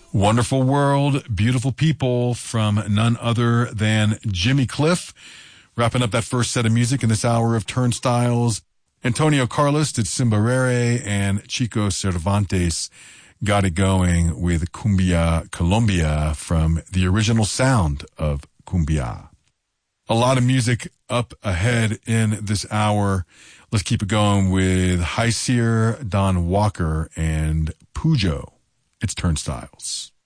Wonderful World, Beautiful People from none other than Jimmy Cliff. Wrapping up that first set of music in this hour of Turnstiles. Antonio Carlos did Cimbarere, and Chico Cervantes got it going with Cumbia Colombia from the original sound of Cumbia. A lot of music up ahead in this hour. Let's keep it going with High Seer, Don Walker, and Pujo. It's Turnstiles.